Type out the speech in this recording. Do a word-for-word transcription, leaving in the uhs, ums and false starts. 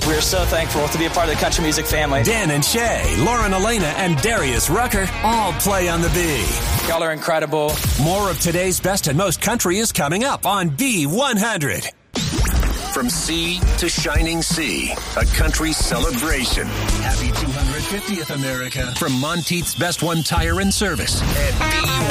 We're so thankful to be a part of the country music family. Dan and Shay, Lauren Elena, and Darius Rucker all play on the B. Y'all are incredible. More of today's best and most country is coming up on B one hundred. From sea to shining sea, a country celebration. Happy two hundred fiftieth, America. From Monteith's Best One Tire and Service at B